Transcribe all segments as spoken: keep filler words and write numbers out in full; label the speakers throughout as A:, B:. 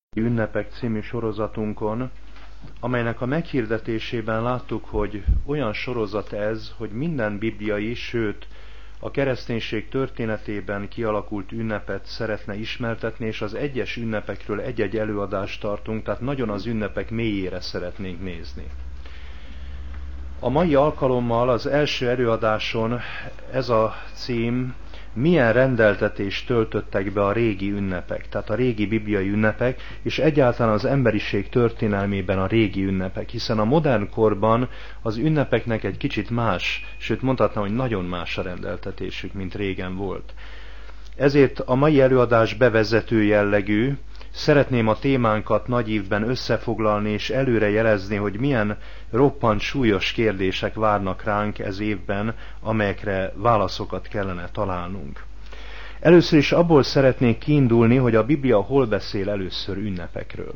A: Ünnepek című sorozatunkon, amelynek a meghirdetésében láttuk, hogy olyan sorozat ez, hogy minden bibliai, sőt a kereszténység történetében kialakult ünnepet szeretne ismertetni, és az egyes ünnepekről egy-egy előadást tartunk, tehát nagyon az ünnepek mélyére szeretnénk nézni. A mai alkalommal az első előadáson ez a cím: milyen rendeltetést töltöttek be a régi ünnepek, tehát a régi bibliai ünnepek, és egyáltalán az emberiség történelmében a régi ünnepek, hiszen a modern korban az ünnepeknek egy kicsit más, sőt mondhatnám, hogy nagyon más a rendeltetésük, mint régen volt. Ezért a mai előadás bevezető jellegű, szeretném a témánkat nagy ívben összefoglalni és előre jelezni, hogy milyen roppant súlyos kérdések várnak ránk ez évben, amelyekre válaszokat kellene találnunk. Először is abból szeretnék kiindulni, hogy a Biblia hol beszél először ünnepekről.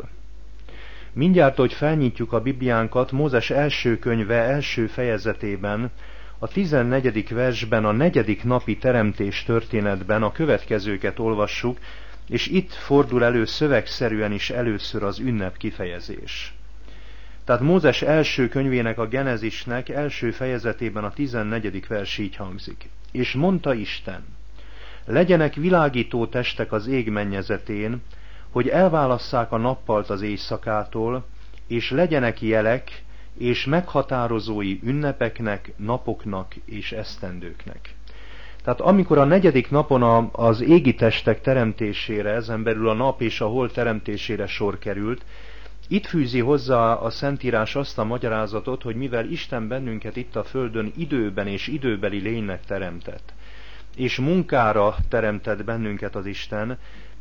A: Mindjárt, hogy felnyitjuk a Bibliánkat, Mózes első könyve első fejezetében, a tizennegyedik versben, a negyedik napi teremtés történetben a következőket olvassuk, és itt fordul elő szövegszerűen is először az ünnep kifejezés. Tehát Mózes első könyvének, a Genezisnek első fejezetében a tizennegyedik vers így hangzik. És mondta Isten: legyenek világító testek az ég mennyezetén, hogy elválasszák a nappalt az éjszakától, és legyenek jelek és meghatározói ünnepeknek, napoknak és esztendőknek. Tehát amikor a negyedik napon a, az égi testek teremtésére, ezen belül a nap és a hold teremtésére sor került, itt fűzi hozzá a Szentírás azt a magyarázatot, hogy mivel Isten bennünket itt a földön időben és időbeli lénynek teremtett, és munkára teremtett bennünket az Isten,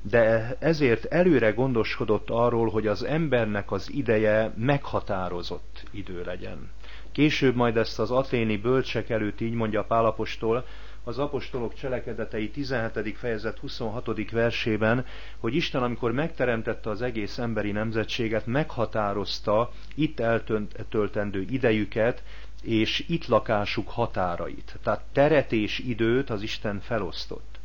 A: de ezért előre gondoskodott arról, hogy az embernek az ideje meghatározott idő legyen. Később majd ezt az athéni bölcsek előtt így mondja Pál apostol, az apostolok cselekedetei tizenhetedik fejezet huszonhatodik versében, hogy Isten, amikor megteremtette az egész emberi nemzetséget, meghatározta itt eltöltendő idejüket, és itt lakásuk határait. Tehát teret és időt az Isten felosztott.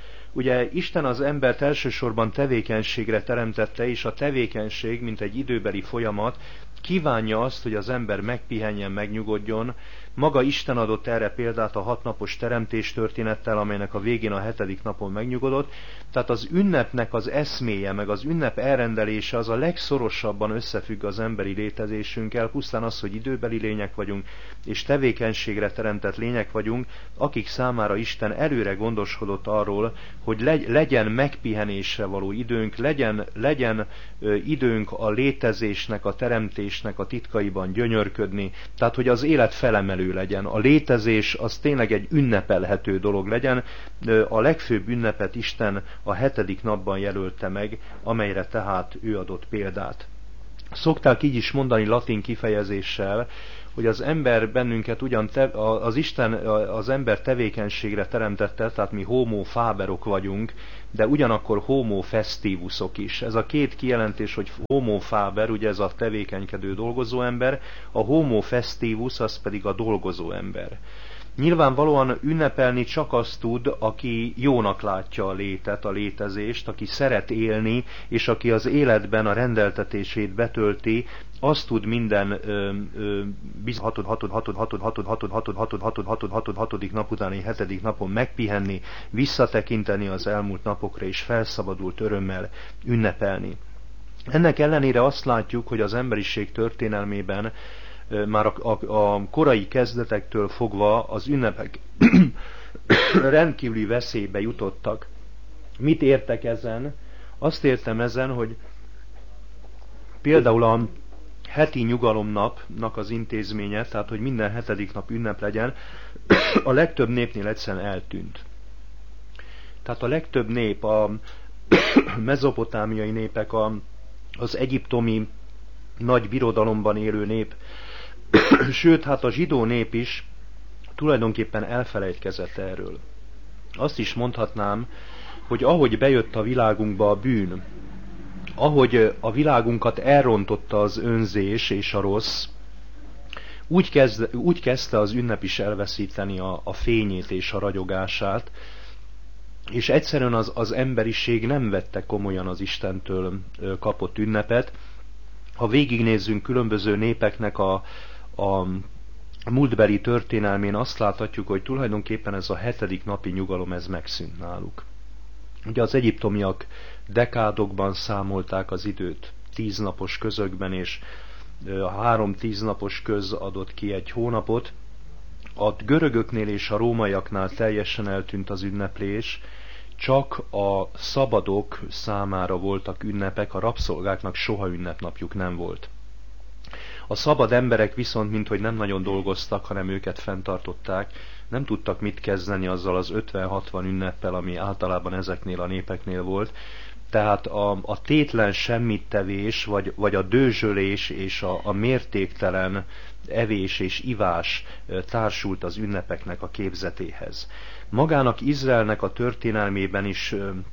A: Ugye Isten az embert elsősorban tevékenységre teremtette, és a tevékenység, mint egy időbeli folyamat, kívánja azt, hogy az ember megpihenjen, megnyugodjon. Maga Isten adott erre példát a hatnapos teremtés történettel, amelynek a végén a hetedik napon megnyugodott. Tehát az ünnepnek az eszméje, meg az ünnep elrendelése az a legszorosabban összefügg az emberi létezésünkkel, pusztán az, hogy időbeli lények vagyunk, és tevékenységre teremtett lények vagyunk, akik számára Isten előre gondoskodott arról, hogy legyen megpihenésre való időnk, legyen, legyen ö, időnk a létezésnek, a teremtésnek a titkaiban gyönyörködni, tehát hogy az élet felemelő legyen. A létezés az tényleg egy ünnepelhető dolog legyen. A legfőbb ünnepet Isten a hetedik napban jelölte meg, amelyre tehát ő adott példát. Szokták így is mondani latin kifejezéssel, hogy az ember bennünket ugyan te, az Isten az ember tevékenységre teremtette, tehát mi homo faberok vagyunk, de ugyanakkor homo festivusok is. Ez a két kijelentés, hogy homo faber, ugye ez a tevékenykedő dolgozó ember, a homo festivus az pedig a dolgozó ember. Nyilvánvalóan ünnepelni csak azt tud, aki jónak látja a létet, a létezést, aki szeret élni, és aki az életben a rendeltetését betölti, azt tud minden hatodik nap utáni hetedik napon megpihenni, visszatekinteni az elmúlt napokra, és felszabadult örömmel ünnepelni. Ennek ellenére azt látjuk, hogy az emberiség történelmében már a, a, a korai kezdetektől fogva az ünnepek rendkívüli veszélybe jutottak. Mit értek ezen? Azt értem ezen, hogy például a heti nyugalomnapnak az intézménye, tehát hogy minden hetedik nap ünnep legyen, a legtöbb népnél egyszerűen eltűnt. Tehát a legtöbb nép, a mezopotámiai népek, a, az egyiptomi nagy birodalomban élő nép, sőt, hát a zsidó nép is tulajdonképpen elfelejtkezett erről. Azt is mondhatnám, hogy ahogy bejött a világunkba a bűn, ahogy a világunkat elrontotta az önzés és a rossz, úgy, kezd, úgy kezdte az ünnep is elveszíteni a, a fényét és a ragyogását, és egyszerűen az, az emberiség nem vette komolyan az Istentől kapott ünnepet. Ha végignézzünk különböző népeknek a, a múltbeli történelmén, azt láthatjuk, hogy tulajdonképpen ez a hetedik napi nyugalom, ez megszűnt náluk. Ugye az egyiptomiak dekádokban számolták az időt, tíznapos közökben, és a három tíznapos köz adott ki egy hónapot. A görögöknél és a rómaiaknál teljesen eltűnt az ünneplés, csak a szabadok számára voltak ünnepek, a rabszolgáknak soha ünnepnapjuk nem volt. A szabad emberek viszont, minthogy nem nagyon dolgoztak, hanem őket fenntartották, nem tudtak mit kezdeni azzal az ötven-hatvan ünneppel, ami általában ezeknél a népeknél volt. Tehát a, a tétlen semmittevés, vagy, vagy a dőzsölés és a, a mértéktelen evés és ivás társult az ünnepeknek a képzetéhez. Magának Izraelnek a történelmében is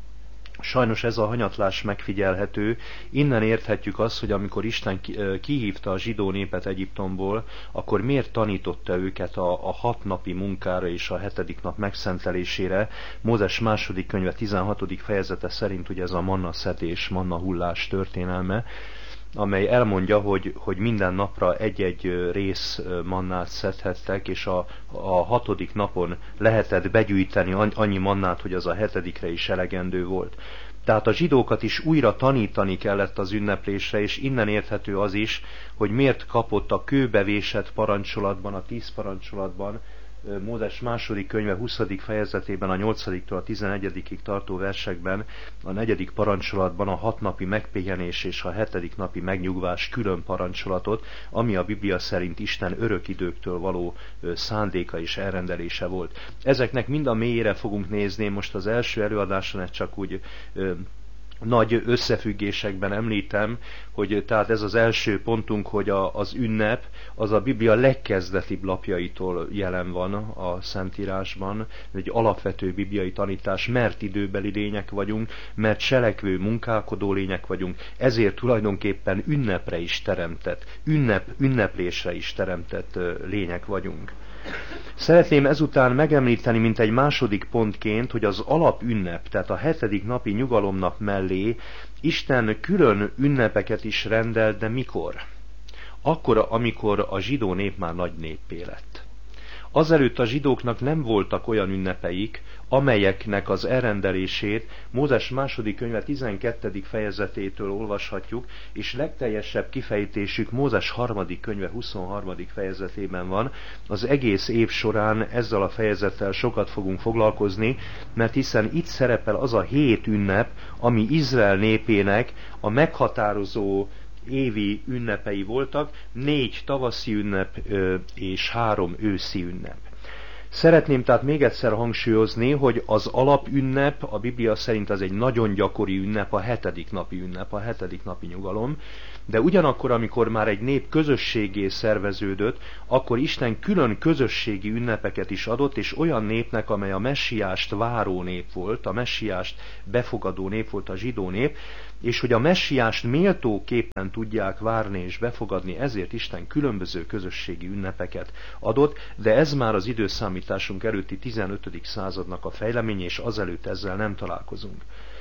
A: sajnos ez a hanyatlás megfigyelhető. Innen érthetjük azt, hogy amikor Isten kihívta a zsidó népet Egyiptomból, akkor miért tanította őket a, a hat napi munkára és a hetedik nap megszentelésére. Mózes második könyve tizenhatodik fejezete szerint ugye ez a manna szedés, manna hullás történelme, amely elmondja, hogy, hogy minden napra egy-egy rész mannát szedhettek, és a, a hatodik napon lehetett begyűjteni annyi mannát, hogy az a hetedikre is elegendő volt. Tehát a zsidókat is újra tanítani kellett az ünneplésre, és innen érthető az is, hogy miért kapott a kőbevésett parancsolatban, a tíz parancsolatban, Mózes második könyve huszadik fejezetében a nyolcadiktól a tizenegyedikig tartó versekben, a negyedik parancsolatban a hat napi megpihenés és a hetedik napi megnyugvás külön parancsolatot, ami a Biblia szerint Isten örök időktől való szándéka és elrendelése volt. Ezeknek mind a mélyére fogunk nézni, most az első előadáson ezt csak úgy nagy összefüggésekben említem, hogy tehát ez az első pontunk, hogy a, az ünnep az a Biblia legkezdetibb lapjaitól jelen van a Szentírásban, egy alapvető bibliai tanítás, mert időbeli lények vagyunk, mert cselekvő, munkálkodó lények vagyunk, ezért tulajdonképpen ünnepre is teremtett, ünnep, ünneplésre is teremtett lények vagyunk. Szeretném ezután megemlíteni, mint egy második pontként, hogy az alapünnep, tehát a hetedik napi nyugalomnap mellé Isten külön ünnepeket is rendel, de mikor? Akkor, amikor a zsidó nép már nagy néppé lett. Azelőtt a zsidóknak nem voltak olyan ünnepeik, amelyeknek az elrendelését Mózes második könyve tizenkettedik fejezetétől olvashatjuk, és legteljesebb kifejtésük Mózes harmadik könyve huszonharmadik fejezetében van. Az egész év során ezzel a fejezettel sokat fogunk foglalkozni, mert hiszen itt szerepel az a hét ünnep, ami Izrael népének a meghatározó évi ünnepei voltak, négy tavaszi ünnep és három őszi ünnep. Szeretném tehát még egyszer hangsúlyozni, hogy az alapünnep a Biblia szerint az egy nagyon gyakori ünnep, a hetedik napi ünnep, a hetedik napi nyugalom, de ugyanakkor, amikor már egy nép közösségé szerveződött, akkor Isten külön közösségi ünnepeket is adott, és olyan népnek, amely a messiást váró nép volt, a messiást befogadó nép volt a zsidó nép, és hogy a messiást méltóképpen tudják várni és befogadni, ezért Isten különböző közösségi ünnepeket adott, de ez már az időszámításunk előtti tizenötödik századnak a fejleménye, és azelőtt ezzel nem találkozunk.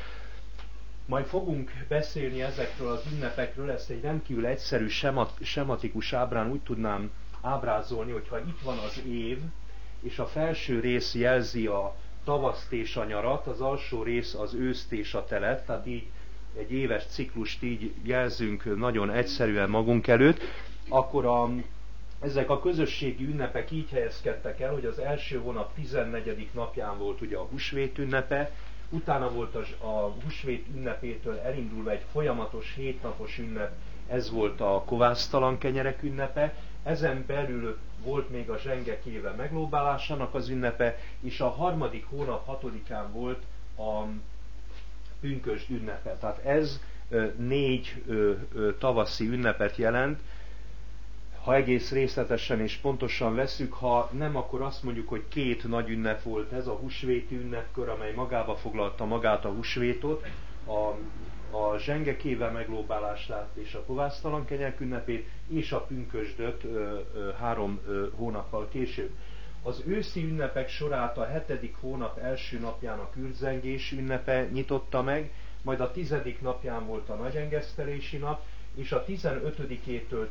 A: Majd fogunk beszélni ezekről az ünnepekről, ezt egy rendkívül egyszerű, sematikus ábrán úgy tudnám ábrázolni, hogyha itt van az év, és a felső rész jelzi a tavaszt és a nyarat, az alsó rész az őszt és a telet, tehát így egy éves ciklust így jelzünk nagyon egyszerűen magunk előtt, akkor a, ezek a közösségi ünnepek így helyezkedtek el, hogy az első hónap tizennegyedik napján volt ugye a húsvét ünnepe, utána volt a, a húsvét ünnepétől elindulva egy folyamatos hétnapos ünnep, ez volt a kovásztalan kenyerek ünnepe, ezen belül volt még a zsengek éve meglóbálásának az ünnepe, és a harmadik hónap hatodikán volt a pünkösd ünnepe. Tehát ez négy tavaszi ünnepet jelent. Ha egész részletesen és pontosan vesszük, ha nem, akkor azt mondjuk, hogy két nagy ünnep volt ez, a húsvéti ünnepkör, amely magába foglalta magát a húsvétot, a, a zsengekével meglóbálását és a kovásztalan kenyerek ünnepét, és a pünkösdöt ö, ö, három ö, hónappal később. Az őszi ünnepek sorát a hetedik hónap első napján a kürdzengés ünnepe nyitotta meg, majd a tizedik napján volt a nagyengesztelési nap, és a tizenötödikétől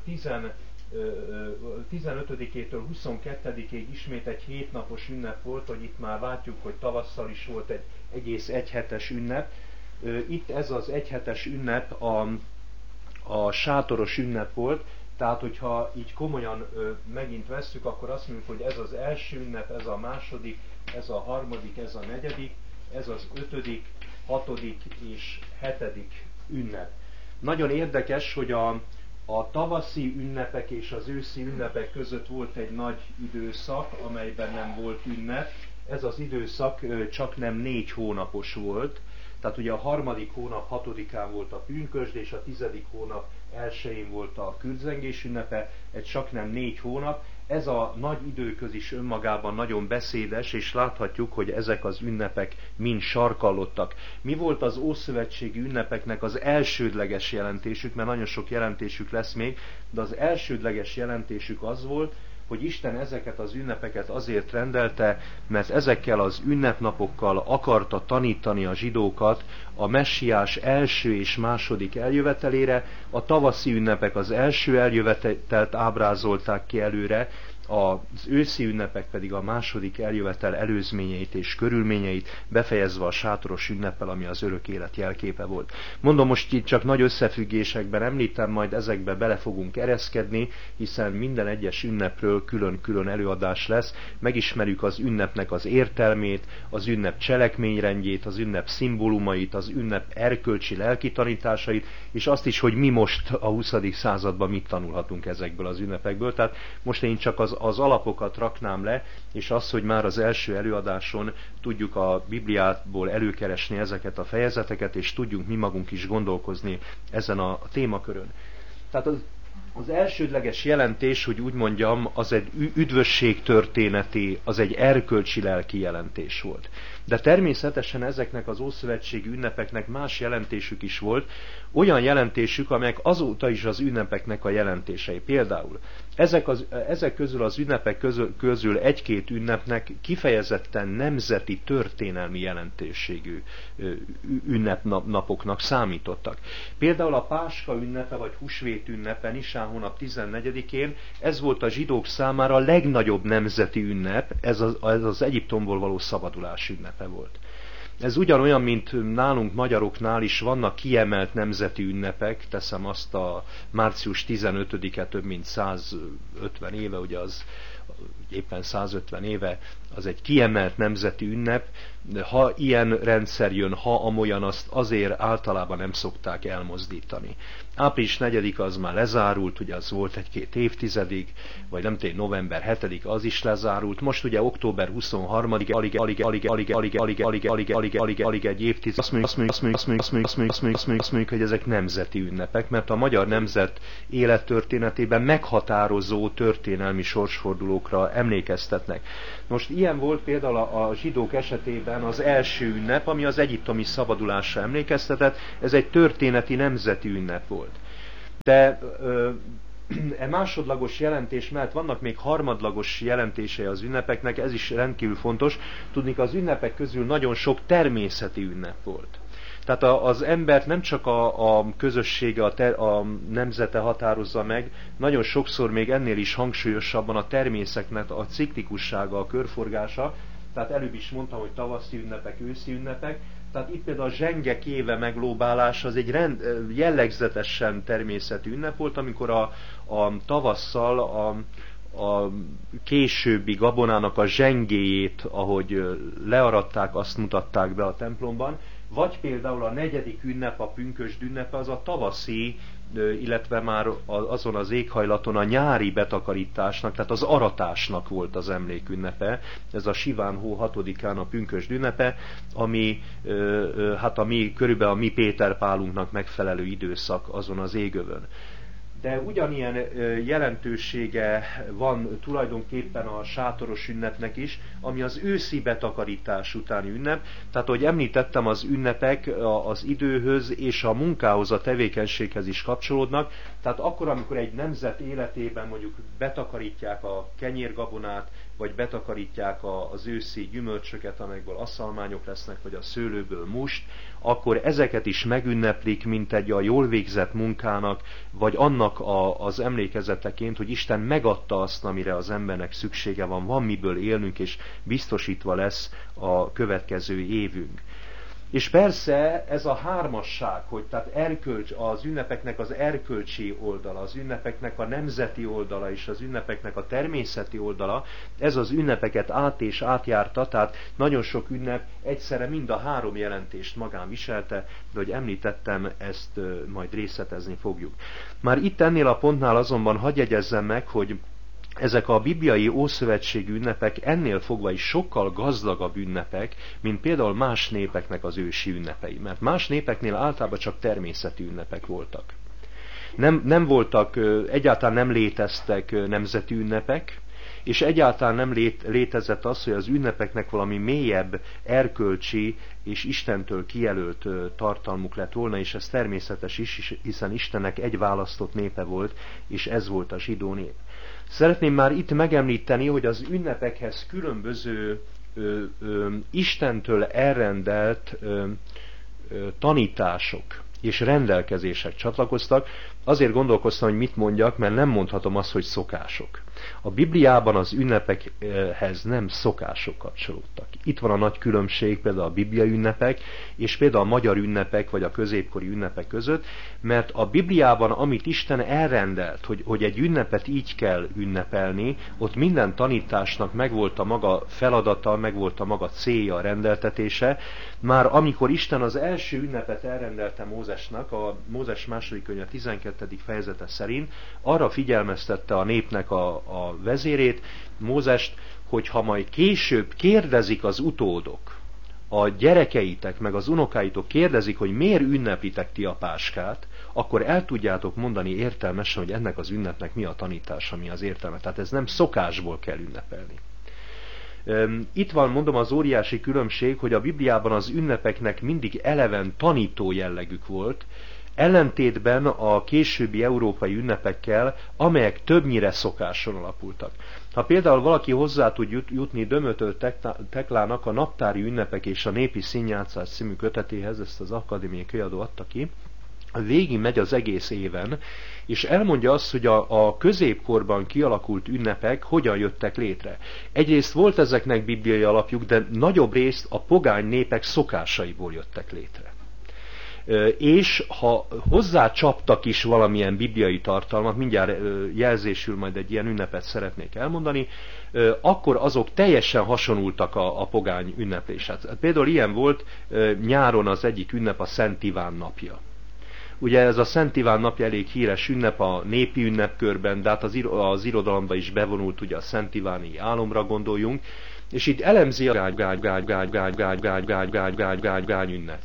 A: tizenötödikétől huszonkettedikéig ismét egy hétnapos ünnep volt, hogy itt már látjuk, hogy tavasszal is volt egy egész egyhetes ünnep. Itt ez az egyhetes ünnep a, a sátoros ünnep volt, tehát hogyha így komolyan megint vesszük, akkor azt mondjuk, hogy ez az első ünnep, ez a második, ez a harmadik, ez a negyedik, ez az ötödik, hatodik és hetedik ünnep. Nagyon érdekes, hogy a, a tavaszi ünnepek és az őszi ünnepek között volt egy nagy időszak, amelyben nem volt ünnep. Ez az időszak csak nem négy hónapos volt. Tehát ugye a harmadik hónap hatodikán volt a pünkösd, és a tizedik hónap elsején volt a kürdzengés ünnepe, egy csak nem négy hónap. Ez a nagy időköz is önmagában nagyon beszédes, és láthatjuk, hogy ezek az ünnepek mind sarkallottak. Mi volt az ószövetségi ünnepeknek az elsődleges jelentésük, mert nagyon sok jelentésük lesz még, de az elsődleges jelentésük az volt, hogy Isten ezeket az ünnepeket azért rendelte, mert ezekkel az ünnepnapokkal akarta tanítani a zsidókat a messiás első és második eljövetelére. A tavaszi ünnepek az első eljövetelt ábrázolták ki előre, az őszi ünnepek pedig a második eljövetel előzményeit és körülményeit, befejezve a sátoros ünneppel, ami az örök élet jelképe volt. Mondom, most itt csak nagy összefüggésekben említem, majd ezekbe bele fogunk ereszkedni, hiszen minden egyes ünnepről külön-külön előadás lesz. Megismerjük az ünnepnek az értelmét, az ünnep cselekményrendjét, az ünnep szimbólumait, az ünnep erkölcsi lelki tanításait, és azt is, hogy mi most a huszadik században mit tanulhatunk ezekből az ünnepekből. Tehát most én csak az az alapokat raknám le, és az, hogy már az első előadáson tudjuk a Bibliából előkeresni ezeket a fejezeteket, és tudjunk mi magunk is gondolkozni ezen a témakörön. Tehát az, az elsődleges jelentés, hogy úgy mondjam, az egy üdvösségtörténeti, az egy erkölcsi lelki jelentés volt. De természetesen ezeknek az ószövetségi ünnepeknek más jelentésük is volt, olyan jelentésük, amelyek azóta is az ünnepeknek a jelentései. Például ezek, az, ezek közül az ünnepek közül, közül egy-két ünnepnek kifejezetten nemzeti történelmi jelentőségű ünnepnapoknak számítottak. Például a Páska ünnepe vagy Húsvét ünnepe Nisán hónap tizennegyedikén, ez volt a zsidók számára a legnagyobb nemzeti ünnep, ez az, ez az Egyiptomból való szabadulás ünnepe volt. Ez ugyanolyan, mint nálunk magyaroknál is vannak kiemelt nemzeti ünnepek, teszem azt a március tizenötödike több mint százötven éve, ugye az éppen százötven éve, az egy kiemelt nemzeti ünnep. Ha ilyen rendszer jön, ha amolyan, azt azért általában nem szokták elmozdítani. április negyedike az már lezárult, ugye az volt egy-két évtizedig, vagy nem tudom, november hetedike az is lezárult. Most ugye október huszonharmadika alig alig alig alig alig alig alig alig alig alig alig egy évtized. Azt mondjuk, azt mondjuk, azt mondjuk, azt mondjuk, azt mondjuk, azt mondjuk, azt mondjuk, hogy ezek nemzeti ünnepek, mert a magyar nemzet élettörténetében meghatározó történelmi sorsfordulókra emlékeztetnek. Most ilyen volt például a, a zsidók esetében az első ünnep, ami az egyiptomi szabadulásra emlékeztetett, ez egy történeti nemzeti ünnep volt. De ö, e másodlagos jelentés mellett vannak még harmadlagos jelentései az ünnepeknek, ez is rendkívül fontos. Tudni, az ünnepek közül nagyon sok természeti ünnep volt. Tehát az embert nem csak a, a közössége, a, ter, a nemzete határozza meg, nagyon sokszor még ennél is hangsúlyosabban a természetnek a ciklikussága, a körforgása. Tehát előbb is mondtam, hogy tavaszi ünnepek, őszi ünnepek. Tehát itt például a zsengek éve meglóbálása az egy rend, jellegzetesen természetű ünnep volt, amikor a, a tavasszal a, a későbbi gabonának a zsengéjét, ahogy learatták, azt mutatták be a templomban. Vagy például a negyedik ünnep, a pünkösd ünnepe, az a tavaszi, illetve már azon az éghajlaton a nyári betakarításnak, tehát az aratásnak volt az emlékünnepe. Ez a Siván hó hatodikán a pünkösd ünnepe, ami hát a mi, körülbelül a mi Péter Pálunknak megfelelő időszak azon az égövön. De ugyanilyen jelentősége van tulajdonképpen a sátoros ünnepnek is, ami az őszi betakarítás utáni ünnep. Tehát, ahogy említettem, az ünnepek az időhöz és a munkához, a tevékenységhez is kapcsolódnak. Tehát akkor, amikor egy nemzet életében mondjuk betakarítják a kenyérgabonát, vagy betakarítják a, az őszi gyümölcsöket, amelyekből aszalmányok lesznek, vagy a szőlőből must, akkor ezeket is megünneplik, mint egy a jól végzett munkának, vagy annak a, az emlékezeteként, hogy Isten megadta azt, amire az embernek szüksége van, van miből élnünk, és biztosítva lesz a következő évünk. És persze ez a hármasság, hogy tehát erkölcs, az ünnepeknek az erkölcsi oldala, az ünnepeknek a nemzeti oldala és az ünnepeknek a természeti oldala, ez az ünnepeket át és átjárta, tehát nagyon sok ünnep egyszerre mind a három jelentést magán viselte, de hogy említettem, ezt majd részletezni fogjuk. Már itt ennél a pontnál azonban hadd jegyezzem meg, hogy ezek a bibliai ószövetségi ünnepek ennél fogva is sokkal gazdagabb ünnepek, mint például más népeknek az ősi ünnepei. Mert más népeknél általában csak természeti ünnepek voltak. Nem, nem voltak, egyáltalán nem léteztek nemzeti ünnepek, és egyáltalán nem lét, létezett az, hogy az ünnepeknek valami mélyebb, erkölcsi és Istentől kijelölt tartalmuk lett volna, és ez természetes is, hiszen Istennek egy választott népe volt, és ez volt a zsidó nép. Szeretném már itt megemlíteni, hogy az ünnepekhez különböző ö, ö, Istentől elrendelt ö, ö, tanítások és rendelkezések csatlakoztak. Azért gondolkoztam, hogy mit mondjak, mert nem mondhatom azt, hogy szokások. A Bibliában az ünnepekhez nem szokások kapcsolódtak. Itt van a nagy különbség például a bibliai ünnepek, és például a magyar ünnepek, vagy a középkori ünnepek között, mert a Bibliában, amit Isten elrendelt, hogy, hogy egy ünnepet így kell ünnepelni, ott minden tanításnak megvolt a maga feladata, megvolt a maga célja, a rendeltetése. Már amikor Isten az első ünnepet elrendelte Mózesnak, a Mózes második könyve tizenkettedik fejezete szerint, arra figyelmeztette a népnek a, a vezérét, Mózest, hogy ha majd később kérdezik az utódok, a gyerekeitek meg az unokáitok kérdezik, hogy miért ünneplitek ti a Páskát, akkor el tudjátok mondani értelmesen, hogy ennek az ünnepnek mi a tanítása, mi az értelme. Tehát ez nem szokásból kell ünnepelni. Itt van, mondom, az óriási különbség, hogy a Bibliában az ünnepeknek mindig eleven tanító jellegük volt, ellentétben a későbbi európai ünnepekkel, amelyek többnyire szokáson alapultak. Ha például valaki hozzá tud jutni Dömötör Teklának a Naptári ünnepek és a népi színjátszás című kötetéhez, ezt az akadémiai kiadó adta ki, végig megy az egész éven, és elmondja azt, hogy a, a középkorban kialakult ünnepek hogyan jöttek létre. Egyrészt volt ezeknek bibliai alapjuk, de nagyobb részt a pogány népek szokásaiból jöttek létre. És ha hozzácsaptak is valamilyen bibliai tartalmat, mindjárt jelzésül majd egy ilyen ünnepet szeretnék elmondani, akkor azok teljesen hasonultak a, a pogány ünnepléshez. Például ilyen volt nyáron az egyik ünnep a Szent Iván napja. Ugye ez a Szent Iván napja elég híres ünnep a népi ünnepkörben, de hát az, az irodalomba is bevonult, ugye a Szent Iváni álomra gondoljunk, és itt elemzi a gágy, gágy, gágy, gágy, gágy, gágy, gágy, gágy, gágy, gágy, gágy, gágy ünnep.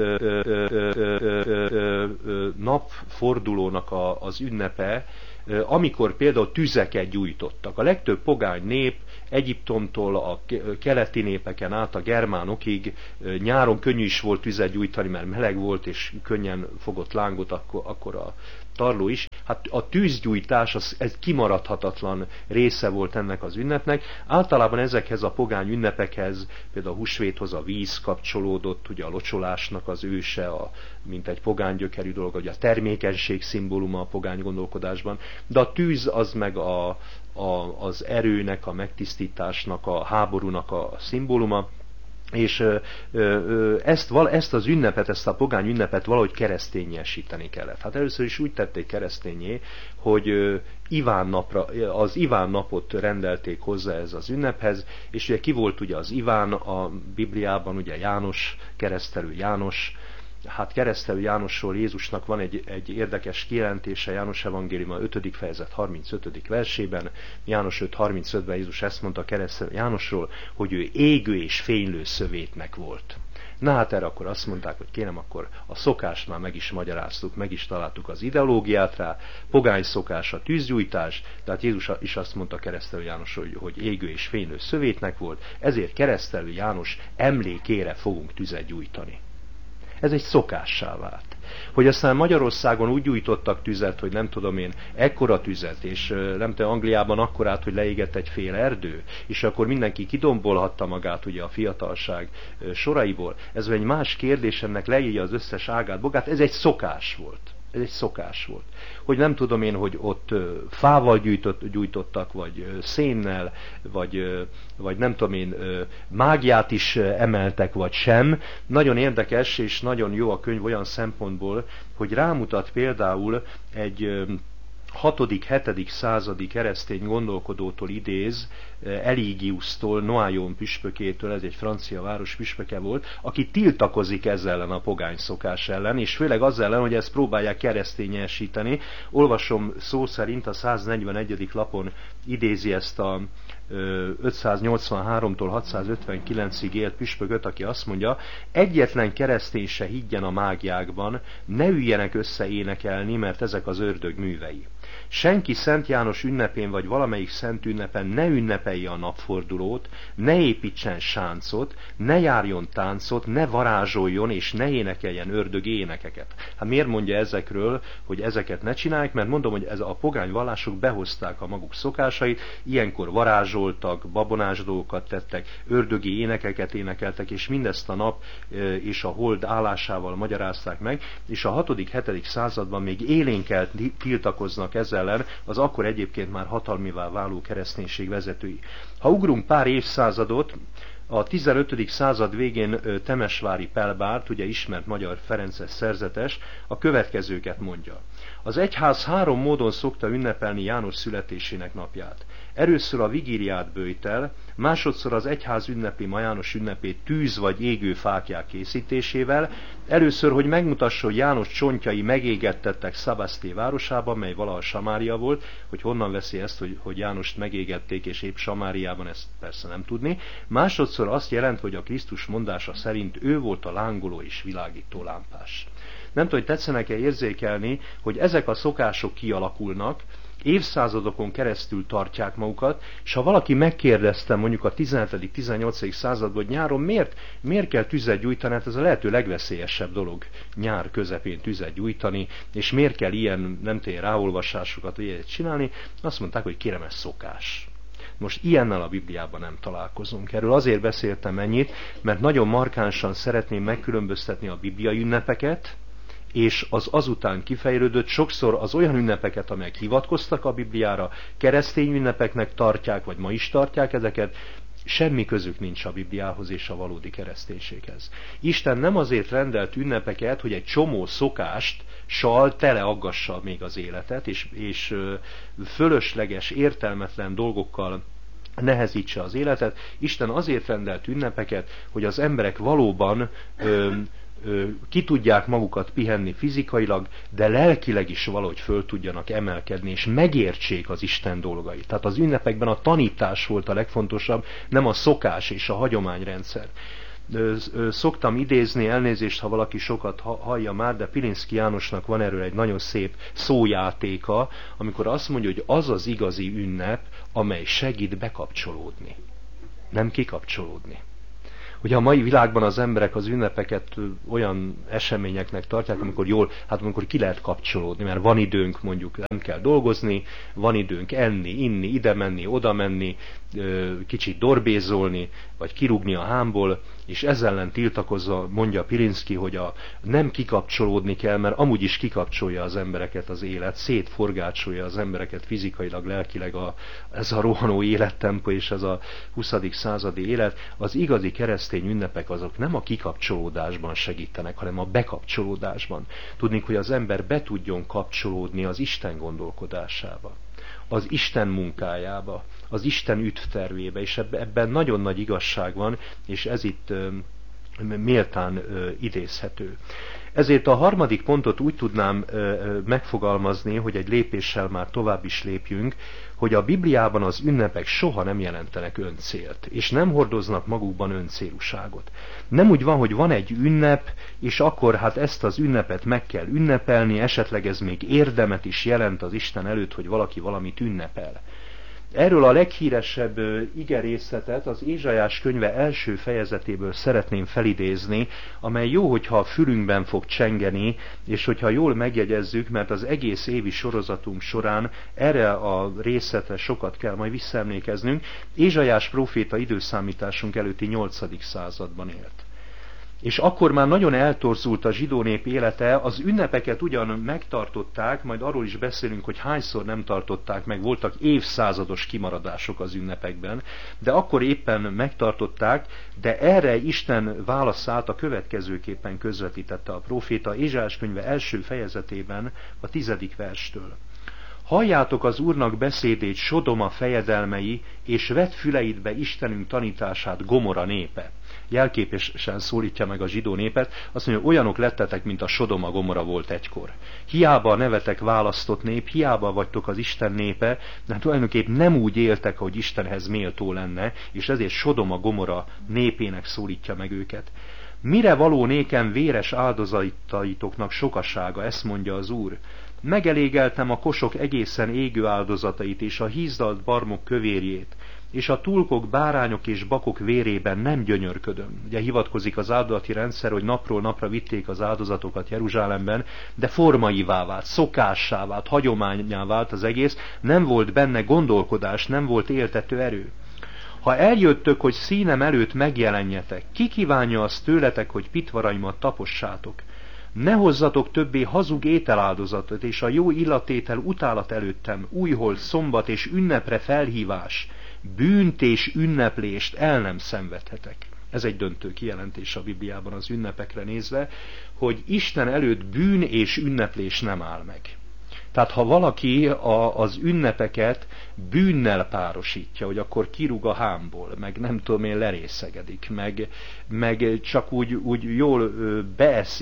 A: Napfordulónak az ünnepe, amikor például tüzeket gyújtottak. A legtöbb pogány nép Egyiptomtól a keleti népeken át a germánokig nyáron könnyű is volt tüzet gyújtani, mert meleg volt, és könnyen fogott lángot akkor, akkor a tarló is. Hát a tűzgyújtás az, ez kimaradhatatlan része volt ennek az ünnepnek. Általában ezekhez a pogány ünnepekhez, például a húsvéthoz a víz kapcsolódott, ugye a locsolásnak az őse, a, mint egy pogány gyökerű dolog, ugye a termékenység szimbóluma a pogány gondolkodásban, de a tűz az meg a, a, az erőnek, a megtisztításnak, a háborúnak a szimbóluma. És ezt, ezt az ünnepet, ezt a pogány ünnepet valahogy keresztényesíteni kellett. Hát először is úgy tették keresztényé, hogy Iván napra, az Iván napot rendelték hozzá ez az ünnephez, és ugye ki volt ugye az Iván a Bibliában, ugye János, keresztelő János. Hát keresztelő Jánosról Jézusnak van egy, egy érdekes kijelentése, János evangéliuma ötödik fejezet harmincötödik versében, János öt harmincötben Jézus ezt mondta keresztelő Jánosról, hogy ő égő és fénylő szövétnek volt. Na hát erre akkor azt mondták, hogy kérem, akkor a szokást már meg is magyaráztuk, meg is találtuk az ideológiát rá, pogány szokás a tűzgyújtás, tehát Jézus is azt mondta keresztelő Jánosról, hogy, hogy égő és fénylő szövétnek volt, ezért keresztelő János emlékére fogunk tüzet gyújtani. Ez egy szokássá vált. Hogy aztán Magyarországon úgy gyújtottak tüzet, hogy nem tudom én, ekkora tüzet, és nem tudom, Angliában akkorát, hogy leégett egy fél erdő, és akkor mindenki kidombolhatta magát ugye a fiatalság soraiból. Ez egy más kérdés, ennek leírja az összes ágát, bogát, ez egy szokás volt. Ez egy szokás volt. Hogy nem tudom én, hogy ott fával gyújtott, gyújtottak, vagy szénnel, vagy, vagy nem tudom én, mágiát is emeltek, vagy sem. Nagyon érdekes és nagyon jó a könyv olyan szempontból, hogy rámutat például egy hatodik-hetedik századi keresztény gondolkodótól idéz, Eligiusztól, Noyon püspökétől, ez egy francia város püspöke volt, aki tiltakozik ezzel ellen a pogány szokás ellen, és főleg az ellen, hogy ezt próbálják keresztényesíteni. Olvasom szó szerint a száznegyvenegyedik lapon idézi ezt a ötszáznyolcvanháromtól hatszázötvenkilencig élt püspököt, aki azt mondja, egyetlen keresztény se higgyen a mágiákban, ne üljenek össze énekelni, mert ezek az ördög művei. Senki Szent János ünnepén vagy valamelyik szent ünnepen ne ünnepelje a napfordulót, ne építsen sáncot, ne járjon táncot, ne varázsoljon és ne énekeljen ördögi énekeket. Hát miért mondja ezekről, hogy ezeket ne csinálják? Mert mondom, hogy ez a pogány vallások behozták a maguk szokásait, ilyenkor varázsoltak, babonás dolgokat tettek, ördögi énekeket énekeltek, és mindezt a nap és a hold állásával magyarázták meg, és a hatodik-hetedik században még élénkelt tiltakoznak ezzel ellen az akkor egyébként már hatalmivá váló kereszténység vezetői. Ha ugrunk pár évszázadot, a tizenötödik század végén Temesvári Pelbárt, ugye ismert magyar ferences szerzetes, a következőket mondja. Az egyház három módon szokta ünnepelni János születésének napját. Először a vigíliát böjtel, másodszor az egyház ünnepi ma János ünnepét tűz vagy égő fáklyák készítésével, először, hogy megmutassa, hogy János csontjai megégettettek Szabaszté városában, mely valaha Samária volt, hogy honnan veszi ezt, hogy, hogy Jánost megégették, és épp Samáriában, ezt persze nem tudni. Másodszor azt jelent, hogy a Krisztus mondása szerint ő volt a lángoló és világító lámpás. Nem tudom, hogy tetszenek-e érzékelni, hogy ezek a szokások kialakulnak, évszázadokon keresztül tartják magukat, és ha valaki megkérdezte mondjuk a tizenhetedik-tizennyolcadik században, hogy nyáron miért, miért kell tüzet gyújtani, hát ez a lehető legveszélyesebb dolog nyár közepén tüzet gyújtani, és miért kell ilyen, nem tudom, ráolvasásokat vagy ilyet csinálni, azt mondták, hogy kérem, ez szokás. Most ilyennel a Bibliában nem találkozunk. Erről azért beszéltem ennyit, mert nagyon markánsan szeretném megkülönböztetni a bibliai ünnepeket, és az azután kifejlődött sokszor az olyan ünnepeket, amelyek hivatkoztak a Bibliára, keresztény ünnepeknek tartják, vagy ma is tartják ezeket, semmi közük nincs a Bibliához és a valódi kereszténységhez. Isten nem azért rendelt ünnepeket, hogy egy csomó szokást sal teleaggassa még az életet, és, és fölösleges, értelmetlen dolgokkal nehezítse az életet. Isten azért rendelt ünnepeket, hogy az emberek valóban ö, ki tudják magukat pihenni fizikailag, de lelkileg is valahogy föl tudjanak emelkedni, és megértsék az Isten dolgait. Tehát az ünnepekben a tanítás volt a legfontosabb, nem a szokás és a hagyományrendszer. Szoktam idézni, elnézést, ha valaki sokat hallja már, de Pilinszky Jánosnak van erről egy nagyon szép szójátéka, amikor azt mondja, hogy az az igazi ünnep, amely segít bekapcsolódni, nem kikapcsolódni. Ugye a mai világban az emberek az ünnepeket olyan eseményeknek tartják, amikor jól, hát amikor ki lehet kapcsolódni, mert van időnk, mondjuk nem kell dolgozni, van időnk enni, inni, ide menni, oda menni, kicsit dorbézolni, vagy kirúgni a hámból, és ezzel ellen tiltakozva mondja Pilinszky, hogy a nem kikapcsolódni kell, mert amúgy is kikapcsolja az embereket az élet, szétforgácsolja az embereket fizikailag, lelkileg a, ez a rohanó élettempó és ez a huszadik századi élet. Az igazi keresztény ünnepek azok nem a kikapcsolódásban segítenek, hanem a bekapcsolódásban. Tudni, hogy az ember be tudjon kapcsolódni az Isten gondolkodásába, az Isten munkájába, az Isten üdvtervébe, és ebben nagyon nagy igazság van, és ez itt méltán idézhető. Ezért a harmadik pontot úgy tudnám megfogalmazni, hogy egy lépéssel már tovább is lépjünk, hogy a Bibliában az ünnepek soha nem jelentenek öncélt, és nem hordoznak magukban öncélúságot. Nem úgy van, hogy van egy ünnep, és akkor hát ezt az ünnepet meg kell ünnepelni, esetleg ez még érdemet is jelent az Isten előtt, hogy valaki valamit ünnepel. Erről a leghíresebb igerészetet az Ézsaiás könyve első fejezetéből szeretném felidézni, amely jó, hogyha a fülünkben fog csengeni, és hogyha jól megjegyezzük, mert az egész évi sorozatunk során erre a részletre sokat kell majd visszaemlékeznünk. Ézsaiás próféta időszámításunk előtti nyolcadik században élt. És akkor már nagyon eltorzult a zsidó nép élete, az ünnepeket ugyan megtartották, majd arról is beszélünk, hogy hányszor nem tartották meg, voltak évszázados kimaradások az ünnepekben, de akkor éppen megtartották, de erre Isten válaszát a következőképpen közvetítette a próféta Ézsaiás könyve első fejezetében a tizedik verstől. Halljátok az Úrnak beszédét, Sodoma fejedelmei, és vedd füleidbe Istenünk tanítását, Gomora népe. Jelképesen szólítja meg a zsidó népet, azt mondja, olyanok lettetek, mint a Sodoma Gomora volt egykor. Hiába a nevetek választott nép, hiába vagytok az Isten népe, de tulajdonképp nem úgy éltek, hogy Istenhez méltó lenne, és ezért Sodoma Gomora népének szólítja meg őket. Mire való nékem véres áldozataitoknak sokasága, ezt mondja az Úr. Megelégeltem a kosok egészen égő áldozatait és a hízdalt barmok kövérjét, és a tulkok, bárányok és bakok vérében nem gyönyörködöm. Ugye hivatkozik az áldozati rendszer, hogy napról napra vitték az áldozatokat Jeruzsálemben, de formaivá vált, szokássá vált, hagyományá vált az egész, nem volt benne gondolkodás, nem volt éltető erő. Ha eljöttök, hogy színem előtt megjelenjetek, ki kívánja azt tőletek, hogy pitvaraimat tapossátok? Ne hozzatok többé hazug ételáldozatot, és a jó illatétel utálat előttem, újhold, szombat és ünnepre felhívás, bűnt és ünneplést el nem szenvedhetek. Ez egy döntő kijelentés a Bibliában az ünnepekre nézve, hogy Isten előtt bűn és ünneplés nem áll meg. Tehát ha valaki a, az ünnepeket bűnnel párosítja, hogy akkor kirúg a hámból, meg nem tudom én lerészegedik, meg, meg csak úgy, úgy jól beeszik,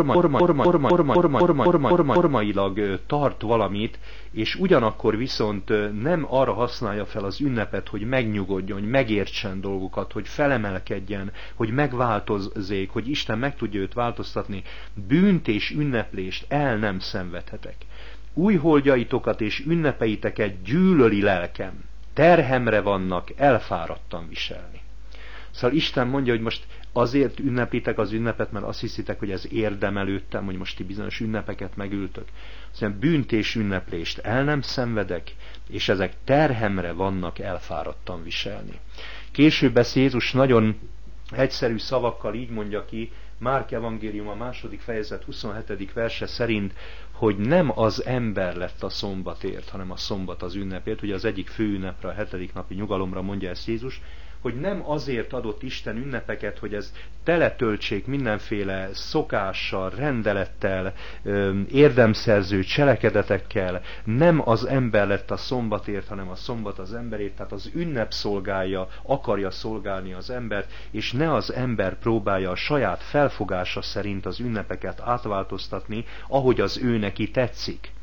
A: formailag tart valamit, és ugyanakkor viszont nem arra használja fel az ünnepet, hogy megnyugodjon, hogy megértsen dolgokat, hogy felemelkedjen, hogy megváltozzék, hogy Isten meg tudja őt változtatni, bűnt és ünneplést el nem szenvedhetek. Újholdjaitokat és ünnepeiteket gyűlöli lelkem, terhemre vannak, elfáradtan viselni. Szóval Isten mondja, hogy most azért ünnepitek az ünnepet, mert azt hiszitek, hogy ez érdem előttem, hogy most ti bizonyos ünnepeket megültök. Szóval bűnt és ünneplést el nem szenvedek, és ezek terhemre vannak, elfáradtan viselni. Később ezt Jézus nagyon egyszerű szavakkal így mondja ki, Márk evangélium a második fejezet huszonhetedik verse szerint, hogy nem az ember lett a szombatért, hanem a szombat az ünnepért. Ugye az egyik fő ünnepre, a hetedik napi nyugalomra mondja ezt Jézus, hogy nem azért adott Isten ünnepeket, hogy ez teletöltsék mindenféle szokással, rendelettel, érdemszerző cselekedetekkel, nem az ember lett a szombatért, hanem a szombat az emberért, tehát az ünnep szolgálja, akarja szolgálni az embert, és ne az ember próbálja a saját felfogása szerint az ünnepeket átváltoztatni, ahogy az ő neki tetszik.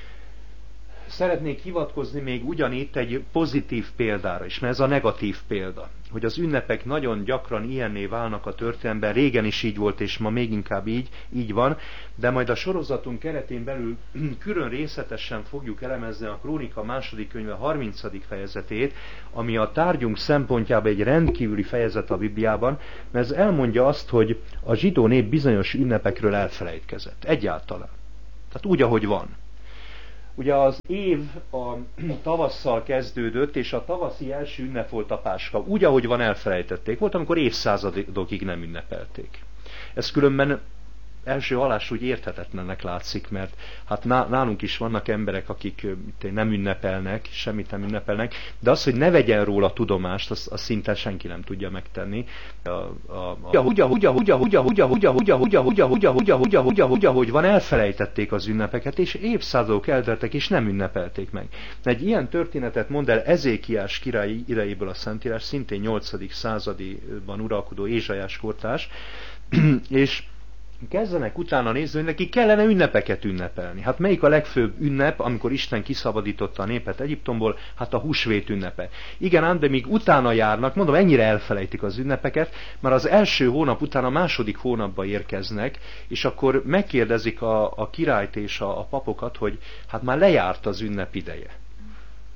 A: Szeretnék hivatkozni még ugyanitt egy pozitív példára is, mert ez a negatív példa, hogy az ünnepek nagyon gyakran ilyenné válnak a történelemben, régen is így volt, és ma még inkább így, így van, de majd a sorozatunk keretén belül külön részletesen fogjuk elemezni a Krónika második könyve harmincadik fejezetét, ami a tárgyunk szempontjában egy rendkívüli fejezet a Bibliában, mert ez elmondja azt, hogy a zsidó nép bizonyos ünnepekről elfelejtkezett. Egyáltalán. Tehát úgy, ahogy van. Ugye az év a tavasszal kezdődött, és a tavaszi első ünnep volt a Páska. Úgy, ahogy van, elfelejtették. Volt, amikor évszázadokig nem ünnepelték. Ez különben első hallásra úgy érthetetlennek látszik, mert hát nálunk is vannak emberek, akik nem ünnepelnek, semmit nem ünnepelnek, de az, hogy ne vegyen róla tudomást, azt, azt szinte senki nem tudja megtenni. Ahogy van, elfelejtették az ünnepeket, és évszázadok elteltek, és nem ünnepelték meg. Egy ilyen történetet mond el Ezékiás király idejéből a Szentírás, szintén nyolcadik századiban uralkodó Ézsaiás kortárs, és kezdenek utána nézni, hogy neki kellene ünnepeket ünnepelni. Hát melyik a legfőbb ünnep, amikor Isten kiszabadította a népet Egyiptomból? Hát a húsvét ünnepe. Igen ám, de míg utána járnak, mondom, ennyire elfelejtik az ünnepeket, mert az első hónap után a második hónapba érkeznek, és akkor megkérdezik a, a királyt és a, a papokat, hogy hát már lejárt az ünnep ideje.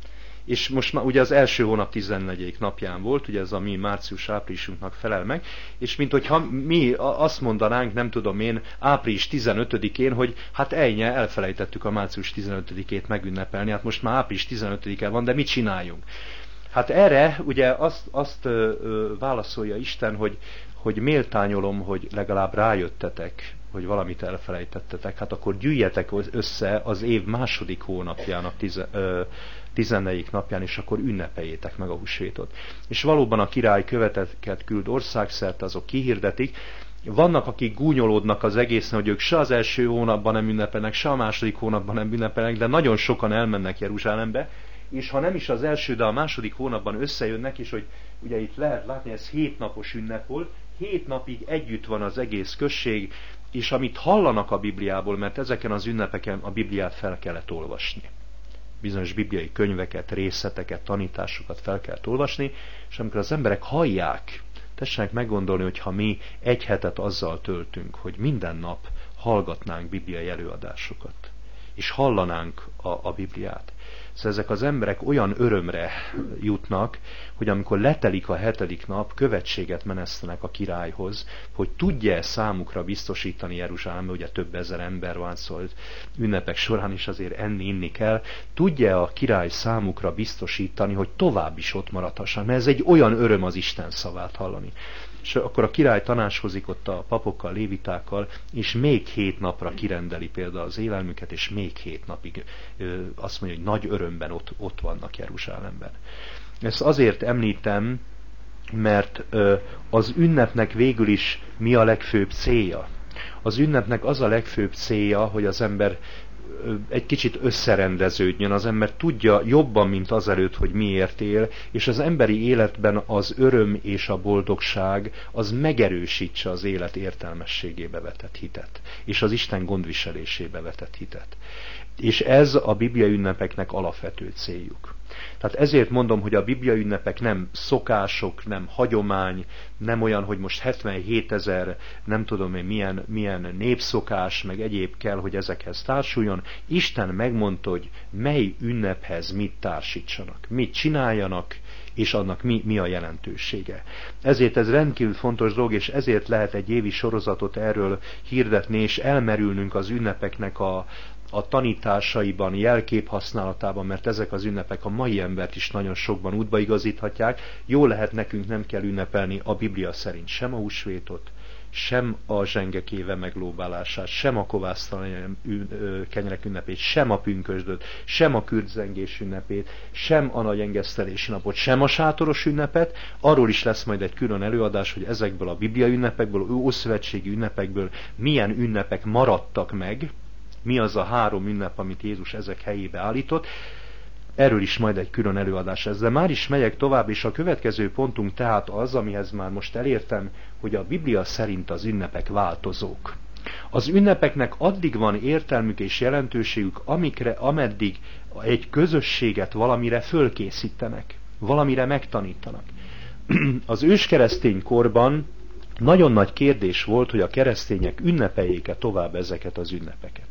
A: és most már ugye az első hónap tizennegyedik napján volt, ugye ez a mi március-áprilisunknak felel meg, és mint hogyha mi azt mondanánk, nem tudom én, április tizenötödikén, hogy hát ennyi, elfelejtettük a március tizenötödikét megünnepelni, hát most már április tizenötödike van, de mit csináljunk? Hát erre ugye azt, azt ö, ö, válaszolja Isten, hogy, hogy méltányolom, hogy legalább rájöttetek, hogy valamit elfelejtettetek, hát akkor gyűjjetek össze az év második hónapjának tize, ö, tizennegyedik napján, és akkor ünnepeljétek meg a húsvétot. És valóban a király követeket küld országszerte, azok kihirdetik. Vannak, akik gúnyolódnak az egészen, hogy ők se az első hónapban nem ünnepelnek, se a második hónapban nem ünnepelnek, de nagyon sokan elmennek Jeruzsálembe, és ha nem is az első, de a második hónapban összejönnek, és hogy ugye itt lehet látni, ez hét napos ünnep volt, hét napig együtt van az egész község, és amit hallanak a Bibliából, mert ezeken az ünnepeken a Bibliát fel kellett olvasni. Bizonyos bibliai könyveket, részleteket, tanításokat fel kellett olvasni, és amikor az emberek hallják, tessenek meggondolni, hogy ha mi egy hetet azzal töltünk, hogy minden nap hallgatnánk bibliai előadásokat, és hallanánk a, a Bibliát. Szóval ezek az emberek olyan örömre jutnak, hogy amikor letelik a hetedik nap, követséget menesztenek a királyhoz, hogy tudja számukra biztosítani Jeruzsálembe, ugye több ezer ember van, szóval ünnepek során is azért enni-inni kell, tudja a király számukra biztosítani, hogy tovább is ott maradhassanak, mert ez egy olyan öröm az Isten szavát hallani. És akkor a király tanácskozik ott a papokkal, lévitákkal, és még hét napra kirendeli például az élelmüket, és még hét napig ö, azt mondja, hogy nagy örömben ott, ott vannak Jeruzsálemben. Ezt azért említem, mert ö, az ünnepnek végül is mi a legfőbb célja? Az ünnepnek az a legfőbb célja, hogy az ember egy kicsit összerendeződjön, az ember tudja jobban, mint azelőtt, hogy miért él, és az emberi életben az öröm és a boldogság az megerősítse az élet értelmességébe vetett hitet, és az Isten gondviselésébe vetett hitet. És ez a bibliai ünnepeknek alapvető céljuk. Tehát ezért mondom, hogy a bibliai ünnepek nem szokások, nem hagyomány, nem olyan, hogy most hetvenhétezer, nem tudom én milyen, milyen népszokás, meg egyéb kell, hogy ezekhez társuljon. Isten megmondta, hogy mely ünnephez mit társítsanak, mit csináljanak, és annak mi, mi a jelentősége. Ezért ez rendkívül fontos dolog, és ezért lehet egy évi sorozatot erről hirdetni, és elmerülnünk az ünnepeknek a, a tanításaiban, jelkép használatában, mert ezek az ünnepek a mai embert is nagyon sokban útba igazíthatják. Jó lehet, nekünk nem kell ünnepelni a Biblia szerint sem a húsvétot, sem a zsengek éve meglóbálását, sem a kovásztalan kenyerek ünnepét, sem a pünkösdöt, sem a kürtzengés ünnepét, sem a nagy engesztelési napot, sem a sátoros ünnepet. Arról is lesz majd egy külön előadás, hogy ezekből a Biblia ünnepekből, ószövetségi ünnepekből milyen ünnepek maradtak meg, mi az a három ünnep, amit Jézus ezek helyébe állított. Erről is majd egy külön előadás ez. De már is megyek tovább, és a következő pontunk tehát az, amihez már most elértem, hogy a Biblia szerint az ünnepek változók. Az ünnepeknek addig van értelmük és jelentőségük, amikre, ameddig egy közösséget valamire fölkészítenek, valamire megtanítanak. Az őskeresztény korban nagyon nagy kérdés volt, hogy a keresztények ünnepeljék-e tovább ezeket az ünnepeket.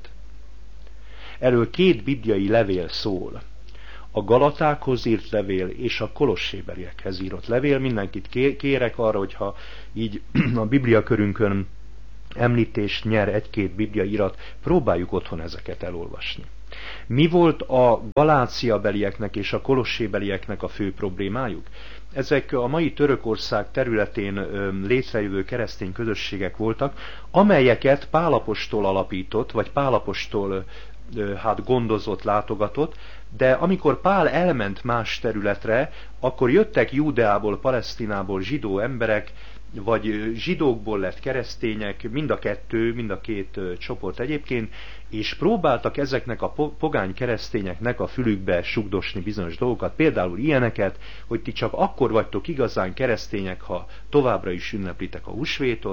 A: Erről két bibliai levél szól. A Galatákhoz írt levél és a Kolossébeliekhez írott levél. Mindenkit kérek arra, hogyha így a bibliakörünkön említést nyer egy-két bibliai irat, próbáljuk otthon ezeket elolvasni. Mi volt a galáciabelieknek és a kolossébelieknek a fő problémájuk? Ezek a mai Törökország területén létrejövő keresztény közösségek voltak, amelyeket Pál apostol alapított, vagy Pál apostol hát gondozott, látogatott, de amikor Pál elment más területre, akkor jöttek Júdeából, Palesztinából zsidó emberek, vagy zsidókból lett keresztények, mind a kettő, mind a két csoport egyébként, és próbáltak ezeknek a pogány keresztényeknek a fülükbe sugdosni bizonyos dolgokat, például ilyeneket, hogy ti csak akkor vagytok igazán keresztények, ha továbbra is ünneplitek a húsvétot,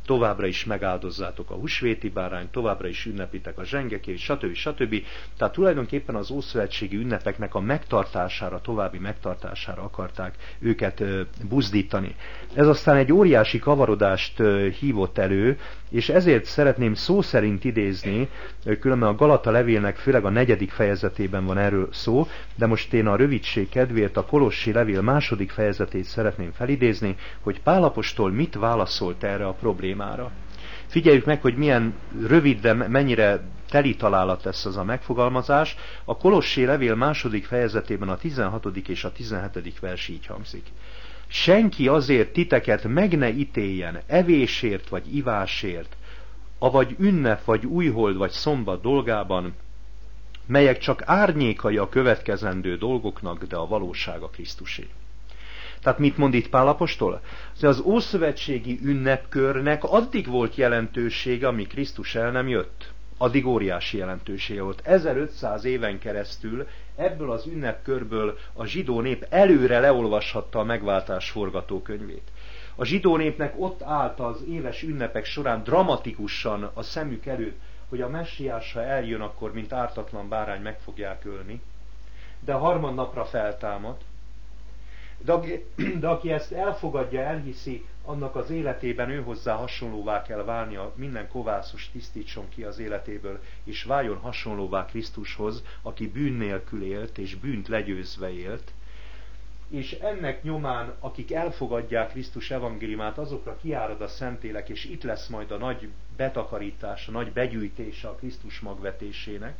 A: továbbra is megáldozzátok a húsvéti bárányt, továbbra is ünnepitek a zsengekét, stb. stb. Tehát tulajdonképpen az ószövetségi ünnepeknek a megtartására, további megtartására akarták őket buzdítani. Ez aztán egy óriási kavarodást hívott elő, és ezért szeretném szó szerint idézni, különben a Galata levélnek főleg a negyedik fejezetében van erről szó, de most én a rövidség kedvéért a Kolossi levél második fejezetét szeretném felidézni, hogy Pál apostol mit válaszolt erre a problémára. Figyeljük meg, hogy milyen rövid, de mennyire teli találat lesz az a megfogalmazás. A Kolossi levél második fejezetében a tizenhatodik és a tizenhetedik vers így hangzik. Senki azért titeket meg ne ítéljen evésért vagy ivásért, avagy ünnep vagy újhold vagy szombat dolgában, melyek csak árnyékai a következendő dolgoknak, de a valóság a Krisztusé. Tehát mit mond itt Pál apostol? Az ószövetségi ünnepkörnek addig volt jelentősége, amíg Krisztus el nem jött. Addig óriási jelentősége volt. ezerötszáz éven keresztül ebből az ünnepkörből a zsidó nép előre leolvashatta a megváltás forgatókönyvét. A zsidó népnek ott állt az éves ünnepek során dramatikusan a szemük előtt, hogy a messiás, ha eljön, akkor mint ártatlan bárány meg fogják ölni, de a harmadnapra feltámad. De aki, de aki ezt elfogadja, elhiszi, annak az életében ő hozzá hasonlóvá kell válnia, minden kovászos tisztítson ki az életéből, és váljon hasonlóvá Krisztushoz, aki bűn nélkül élt, és bűnt legyőzve élt. És ennek nyomán, akik elfogadják Krisztus evangéliumát, azokra kiárad a Szentlélek, és itt lesz majd a nagy betakarítás, a nagy begyűjtése a Krisztus magvetésének,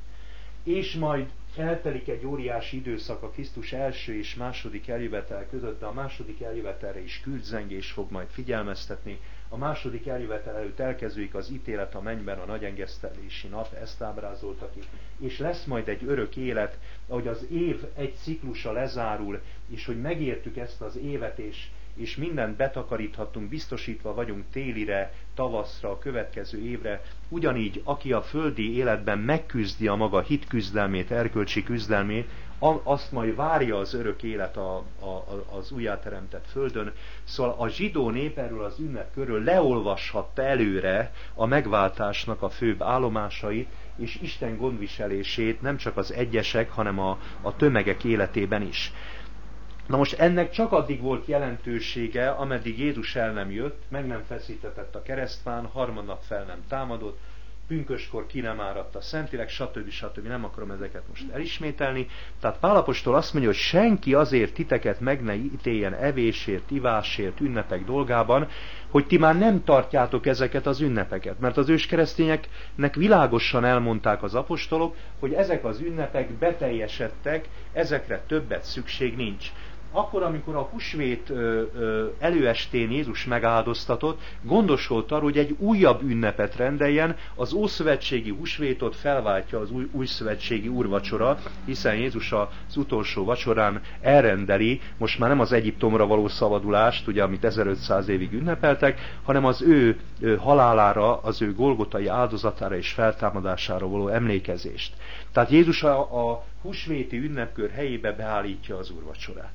A: és majd eltelik egy óriási időszak a Krisztus első és második eljövetel között, de a második eljövetelre is küldzengés fog majd figyelmeztetni. A második eljövetel előtt elkezdődik az ítélet a mennyben, a nagyengesztelési nap, ezt ábrázolta ki. És lesz majd egy örök élet, ahogy az év egy ciklusa lezárul, és hogy megértük ezt az évet, és, és mindent betakaríthatunk, biztosítva vagyunk télire, tavaszra, a következő évre. Ugyanígy, aki a földi életben megküzdi a maga hitküzdelmét, erkölcsi küzdelmét, azt majd várja az örök élet a, a, az újjáteremtett földön. Szóval a zsidó nép erről az ünnepkörről leolvashatta előre a megváltásnak a főbb állomásait, és Isten gondviselését nem csak az egyesek, hanem a, a tömegek életében is. Na most ennek csak addig volt jelentősége, ameddig Jézus el nem jött, meg nem feszítetett a keresztfán, harmadnap fel nem támadott, pünköskor ki nem áradt a Szentlélek, stb. stb. Nem akarom ezeket most elismételni. Tehát Pál apostol azt mondja, hogy senki azért titeket meg ne ítéljen evésért, ivásért, ünnepek dolgában, hogy ti már nem tartjátok ezeket az ünnepeket. Mert az őskeresztényeknek világosan elmondták az apostolok, hogy ezek az ünnepek beteljesedtek, ezekre többet szükség nincs. Akkor, amikor a húsvét ö, ö, előestén Jézus megáldoztatott, gondosolt arról, hogy egy újabb ünnepet rendeljen, az ószövetségi húsvétot felváltja az új, újszövetségi úrvacsora, hiszen Jézus az utolsó vacsorán elrendeli, most már nem az Egyiptomra való szabadulást, ugye, amit ezerötszáz évig ünnepeltek, hanem az ő ö, halálára, az ő golgotai áldozatára és feltámadására való emlékezést. Tehát Jézus a, a húsvéti ünnepkör helyébe beállítja az úrvacsorát.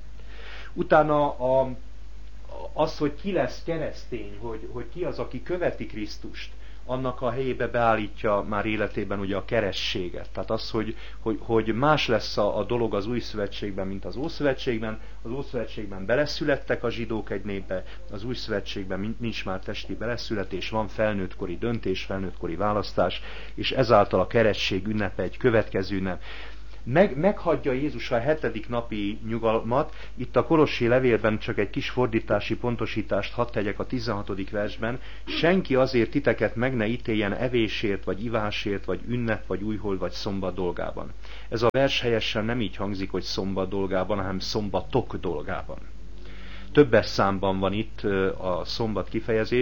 A: Utána a, az, hogy ki lesz keresztény, hogy, hogy ki az, aki követi Krisztust, annak a helyébe beállítja már életében ugye a kerességet. Tehát az, hogy, hogy, hogy más lesz a, a dolog az új szövetségben, mint az ószövetségben. Az ószövetségben beleszülettek a zsidók egy népbe, az új szövetségben nincs már testi beleszületés, van felnőttkori döntés, felnőttkori választás, és ezáltal a keresség ünnepe egy következő ünnep. Meg, meghagyja Jézus a hetedik napi nyugalmat. Itt a Kolossi levélben csak egy kis fordítási pontosítást hadd tegyek a tizenhatodik versben. Senki azért titeket meg ne ítéljen evésért, vagy ivásért, vagy ünnep, vagy újhold, vagy szombat dolgában. Ez a vers helyesen nem így hangzik, hogy szombat dolgában, hanem szombatok dolgában. Többes számban van itt a szombat kifejezés,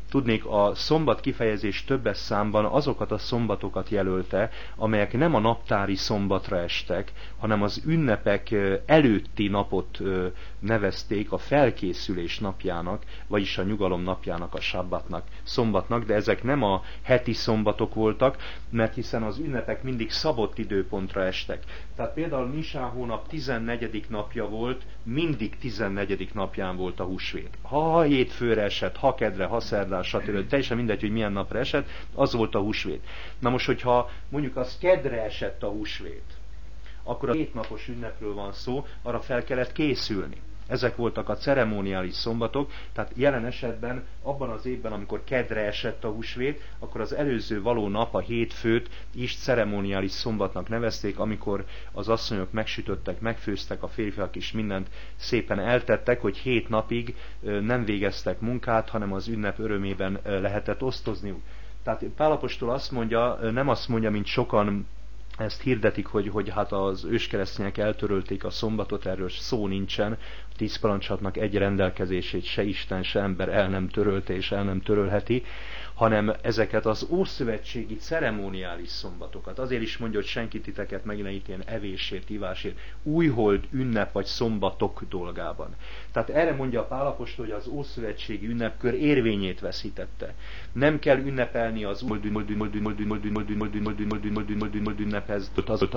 A: Tudnék, a szombat kifejezés többes számban azokat a szombatokat jelölte, amelyek nem a naptári szombatra estek, hanem az ünnepek előtti napot nevezték a felkészülés napjának, vagyis a nyugalom napjának, a sabbatnak, szombatnak, de ezek nem a heti szombatok voltak, mert hiszen az ünnepek mindig szabott időpontra estek. Tehát például Nisán hónap tizennegyedik napja volt, mindig tizennegyedik napján volt a húsvét. Ha hétfőre esett, ha kedre, ha szerdán, stb. Teljesen mindegy, hogy milyen napra esett, az volt a húsvét. Na most, hogyha mondjuk az kedre esett a húsvét, akkor a hétnapos ünnepről van szó, arra fel kellett készülni. Ezek voltak a ceremoniális szombatok, tehát jelen esetben abban az évben, amikor kedre esett a húsvét, akkor az előző való nap, a hétfőt is ceremoniális szombatnak nevezték, amikor az asszonyok megsütöttek, megfőztek, a férfiak is mindent szépen eltettek, hogy hét napig nem végeztek munkát, hanem az ünnep örömében lehetett osztozniuk. Tehát Pál apostol azt mondja, nem azt mondja, mint sokan ezt hirdetik, hogy, hogy hát az őskeresztények eltörölték a szombatot, erről szó nincsen. A tíz parancsatnak egy rendelkezését se Isten, se ember el nem törölte és el nem törölheti, hanem ezeket az ószövetségi ceremoniális szombatokat. Azért is mondja, hogy senki titeket meg ne ítéljen evésért, ivásért, újhold, ünnep vagy szombatok dolgában. Tehát erre mondja a Pál apostol, hogy az ószövetségi ünnepkör érvényét veszítette. Nem kell ünnepelni az ünnephez,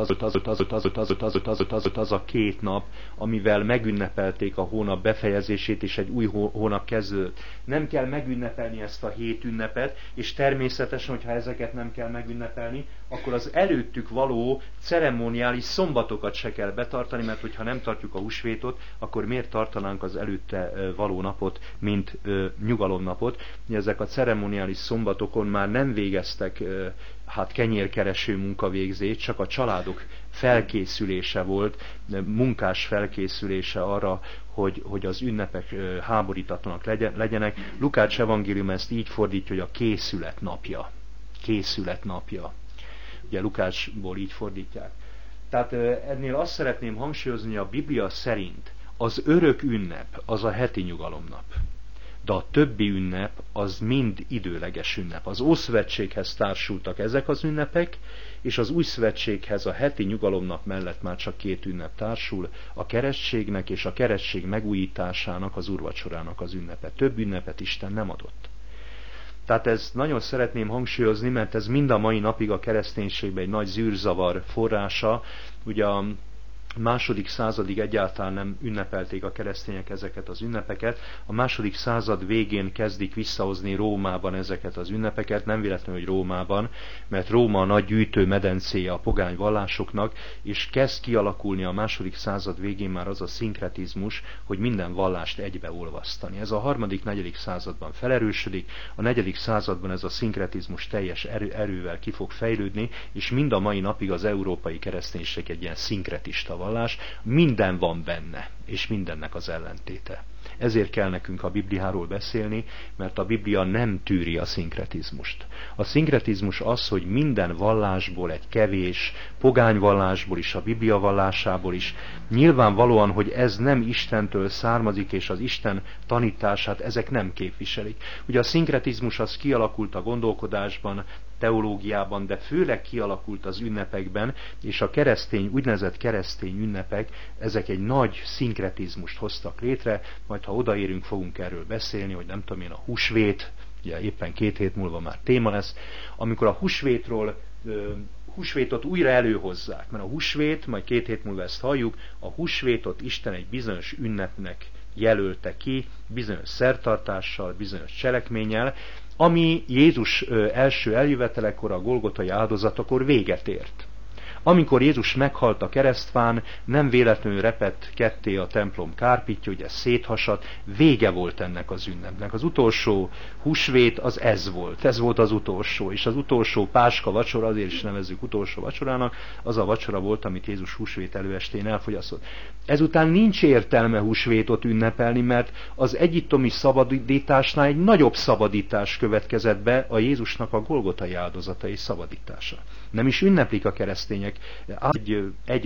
A: az a két nap, amivel megünnepelték a hónap befejezését és egy új hónap kezdődött. Nem kell megünnepelni ezt a hét ünnepet, és természetesen, hogyha ezeket nem kell megünnepelni, akkor az előttük való ceremoniális szombatokat se kell betartani, mert hogyha nem tartjuk a húsvétot, akkor miért tartanánk az előtte való napot, mint nyugalomnapot. Ezek a ceremoniális szombatokon már nem végeztek hát kenyérkereső munkavégzést, csak a családok felkészülése volt, munkás felkészülése arra, hogy, hogy az ünnepek háborítatlanak legyenek. Lukács evangélium ezt így fordítja, hogy a készület napja. Készület napja. Ugye Lukácsból így fordítják. Tehát ennél azt szeretném hangsúlyozni, hogy a Biblia szerint az örök ünnep az a heti nyugalomnap. De a többi ünnep az mind időleges ünnep. Az Ószövetséghez társultak ezek az ünnepek, és az Új Szövetséghez a heti nyugalomnap mellett már csak két ünnep társul, a keresztségnek és a keresztség megújításának, az úrvacsorának az ünnepe. Több ünnepet Isten nem adott. Tehát ezt nagyon szeretném hangsúlyozni, mert ez mind a mai napig a kereszténységben egy nagy zűrzavar forrása. Ugye a második századig egyáltalán nem ünnepelték a keresztények ezeket az ünnepeket. A második század végén kezdik visszahozni Rómában ezeket az ünnepeket, nem véletlenül, hogy Rómában, mert Róma a nagy gyűjtőmedencéje a pogány vallásoknak, és kezd kialakulni a második század végén már az a szinkretizmus, hogy minden vallást egybeolvasztani. Ez a harmadik, negyedik században felerősödik, a negyedik században ez a szinkretizmus teljes erő, erővel ki fog fejlődni, és mind a mai napig az európai kereszténység egy ilyen szinkretista vallás, minden van benne, és mindennek az ellentéte. Ezért kell nekünk a Bibliáról beszélni, mert a Biblia nem tűri a szinkretizmust. A szinkretizmus az, hogy minden vallásból egy kevés, pogány vallásból is, a Biblia vallásából is, nyilvánvalóan, hogy ez nem Istentől származik, és az Isten tanítását ezek nem képviselik. Ugye a szinkretizmus az kialakult a gondolkodásban, teológiában, de főleg kialakult az ünnepekben, és a keresztény, úgynevezett keresztény ünnepek, ezek egy nagy szinkretizmust hoztak létre, majd ha odaérünk, fogunk erről beszélni, hogy nem tudom én, a húsvét, ugye éppen két hét múlva már téma lesz, amikor a húsvétról húsvétot újra előhozzák, mert a húsvét, majd két hét múlva ezt halljuk, a húsvétot Isten egy bizonyos ünnepnek jelölte ki, bizonyos szertartással, bizonyos cselekménnyel, ami Jézus első eljövetelekor, a golgotai áldozatakor véget ért. Amikor Jézus meghalt a keresztfán, nem véletlenül repett ketté a templom kárpitja, ugye széthasadt, vége volt ennek az ünnepnek. Az utolsó húsvét az ez volt, ez volt az utolsó, és az utolsó páska vacsora, azért is nevezzük utolsó vacsorának, az a vacsora volt, amit Jézus húsvét előestén elfogyasztott. Ezután nincs értelme húsvétot ünnepelni, mert az egyiptomi szabadításnál egy nagyobb szabadítás következett be, a Jézusnak a golgotai áldozatai szabadítása. Nem is ünneplik a keresztények egy, egy